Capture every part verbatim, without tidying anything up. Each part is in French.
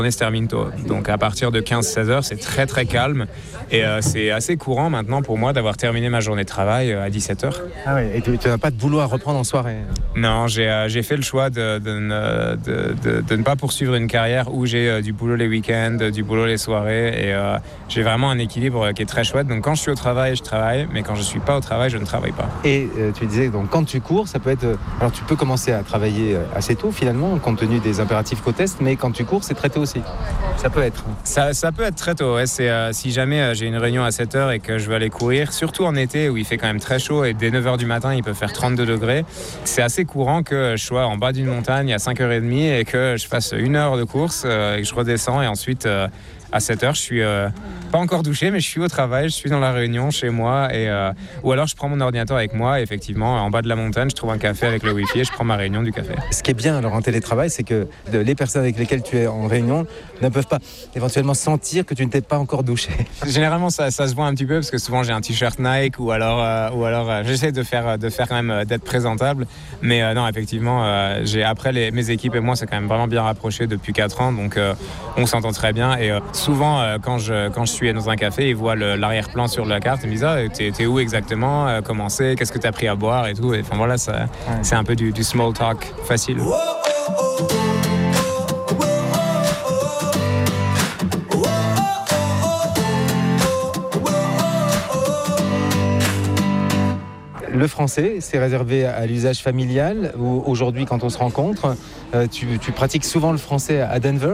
La journée se termine tôt. Donc à partir de quinze seize heures, c'est très très calme. Et euh, c'est assez courant maintenant pour moi d'avoir terminé ma journée de travail euh, à dix-sept heures. Ah ouais, et tu n'as pas de boulot à reprendre en soirée? Non, j'ai, euh, j'ai fait le choix de, de, ne, de, de, de ne pas poursuivre une carrière où j'ai euh, du boulot les week-ends, du boulot les soirées. Et euh, j'ai vraiment un équilibre qui est très chouette. Donc quand je suis au travail, je travaille. Mais quand je ne suis pas au travail, je ne travaille pas. Et euh, tu disais, donc quand tu cours, ça peut être... Alors tu peux commencer à travailler assez tôt finalement, compte tenu des impératifs qu'au test. Mais quand tu cours, c'est très tôt aussi. Ça peut être. Ça, ça peut être très tôt. Ouais. C'est, euh, si jamais euh, j'ai une réunion à sept heures et que je veux aller courir, surtout en été où il fait quand même très chaud et dès neuf heures du matin, il peut faire trente-deux degrés. C'est assez courant que je sois en bas d'une montagne à cinq heures trente et que je fasse une heure de course euh, et que je redescends et ensuite... Euh, À sept heures, je suis euh, pas encore douché, mais je suis au travail, je suis dans la réunion chez moi. Et, euh, ou alors, je prends mon ordinateur avec moi. Et effectivement, en bas de la montagne, je trouve un café avec le Wi-Fi et je prends ma réunion du café. Ce qui est bien alors en télétravail, c'est que les personnes avec lesquelles tu es en réunion ne peuvent pas éventuellement sentir que tu ne t'es pas encore douché. Généralement, ça, ça se voit un petit peu parce que souvent, j'ai un t-shirt Nike ou alors, euh, ou alors euh, j'essaie de faire, de faire quand même euh, d'être présentable. Mais euh, non, effectivement, euh, j'ai, après, les, mes équipes et moi, c'est quand même vraiment bien rapproché depuis quatre ans. Donc, euh, on s'entend très bien. Et, euh, Souvent, euh, quand, je, quand je suis dans un café, ils voient le, l'arrière-plan sur la carte et me disent ah, t'es, t'es où exactement, euh, comment c'est, qu'est-ce que t'as pris à boire et tout. Et, enfin voilà, ça, ouais. C'est un peu du, du small talk facile. Le français, c'est réservé à l'usage familial ou aujourd'hui, quand on se rencontre, euh, tu, tu pratiques souvent le français à Denver?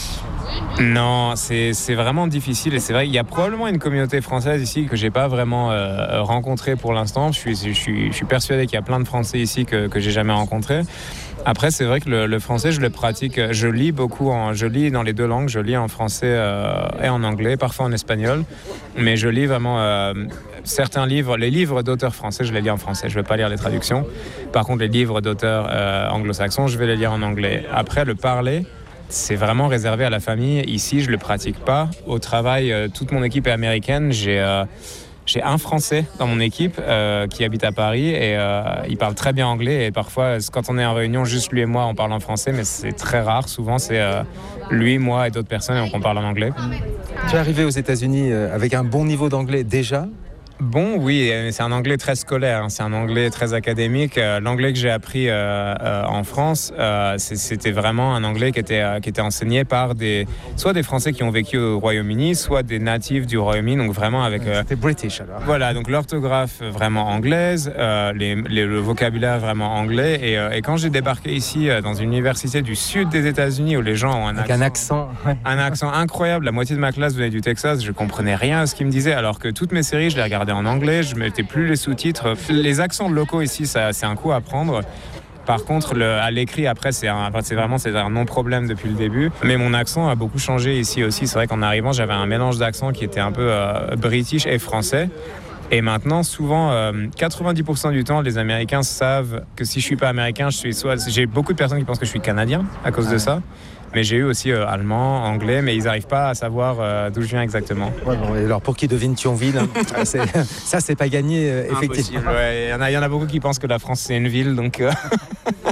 Non, c'est, c'est vraiment difficile et c'est vrai qu'il y a probablement une communauté française ici que j'ai pas vraiment euh, rencontrée pour l'instant. Je suis, je, suis, je suis persuadé qu'il y a plein de Français ici que, que j'ai jamais rencontrés. Après, c'est vrai que le, le français, je le pratique, je lis beaucoup, en, je lis dans les deux langues, je lis en français euh, et en anglais, parfois en espagnol, mais je lis vraiment euh, certains livres, les livres d'auteurs français, je les lis en français, je ne vais pas lire les traductions. Par contre, les livres d'auteurs euh, anglo-saxons, je vais les lire en anglais. Après, le parler, c'est vraiment réservé à la famille. Ici, je ne le pratique pas. Au travail, euh, toute mon équipe est américaine. J'ai, euh, j'ai un Français dans mon équipe euh, qui habite à Paris et euh, il parle très bien anglais. Et parfois, quand on est en réunion, juste lui et moi, on parle en français, mais c'est très rare. Souvent, c'est euh, lui, moi et d'autres personnes, donc on parle en anglais. Tu es arrivé aux États-Unis avec un bon niveau d'anglais déjà ? Bon, oui, c'est un anglais très scolaire, hein, c'est un anglais très académique. Euh, l'anglais que j'ai appris euh, euh, en France, euh, c'était vraiment un anglais qui était, euh, qui était enseigné par des, soit des Français qui ont vécu au Royaume-Uni, soit des natifs du Royaume-Uni, donc vraiment avec... Euh, c'était British alors. Voilà, donc l'orthographe vraiment anglaise, euh, les, les, le vocabulaire vraiment anglais. Et, euh, et quand j'ai débarqué ici euh, dans une université du sud des États-Unis où les gens ont un avec accent, un accent, un accent incroyable, la moitié de ma classe venait du Texas, je comprenais rien à ce qu'ils me disaient, alors que toutes mes séries, je les regardais en anglais, je ne mettais plus les sous-titres. Les accents locaux ici, ça, c'est un coup à prendre. Par contre, le, à l'écrit, après, c'est, un, c'est vraiment c'est un non-problème depuis le début. Mais mon accent a beaucoup changé ici aussi. C'est vrai qu'en arrivant, j'avais un mélange d'accents qui était un peu euh, british et français. Et maintenant, souvent, euh, quatre-vingt-dix pour cent du temps, les Américains savent que si je ne suis pas américain, je suis soit... J'ai beaucoup de personnes qui pensent que je suis canadien à cause ah de ça. Mais j'ai eu aussi euh, allemand, anglais, mais ils n'arrivent pas à savoir euh, d'où je viens exactement. Ouais, bon, et alors pour qui devine Thionville, hein, c'est, ça c'est pas gagné, euh, effectivement. Il ouais, y, y en a beaucoup qui pensent que la France c'est une ville, donc... Euh...